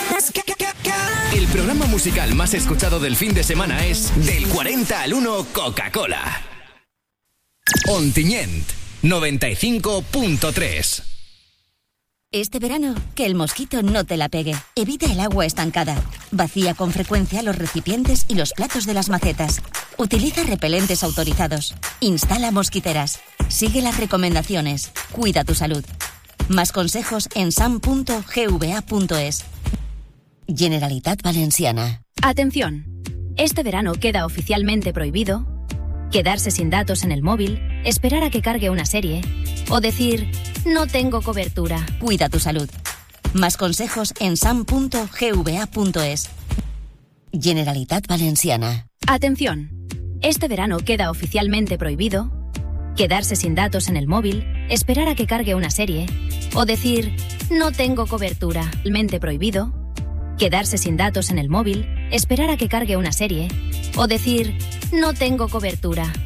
El programa musical más escuchado del fin de semana es Del 40 al 1 Coca-Cola. Ontinyent 95.3. Este verano, que el mosquito no te la pegue. Evita el agua estancada. Vacía con frecuencia los recipientes y los platos de las macetas. Utiliza repelentes autorizados. Instala mosquiteras. Sigue las recomendaciones. Cuida tu salud. Más consejos en sam.gva.es. Generalitat Valenciana. Atención. Este verano queda oficialmente prohibido quedarse sin datos en el móvil, esperar a que cargue una serie o decir no tengo cobertura. Cuida tu salud. Más consejos en sam.gva.es. Generalitat Valenciana. Atención. Este verano queda oficialmente prohibido quedarse sin datos en el móvil, esperar a que cargue una serie o decir no tengo cobertura. Mente prohibido quedarse sin datos en el móvil, esperar a que cargue una serie o decir no tengo cobertura.